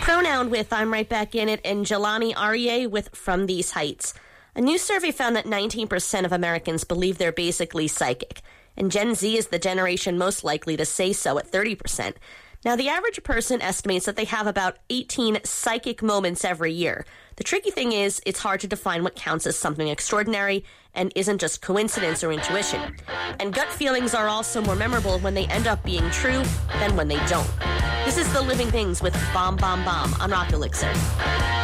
Pronoun with I'm Right Back in It, and Jelani Aryeh with From These Heights. A new survey found that 19% of Americans believe they're basically psychic, and Gen Z is the generation most likely to say so at 30%. Now, the average person estimates that they have about 18 psychic moments every year. The tricky thing is, it's hard to define what counts as something extraordinary and isn't just coincidence or intuition. And gut feelings are also more memorable when they end up being true than when they don't. This is The Living Things with Bomb Bomb Bomb on Rock Elixir.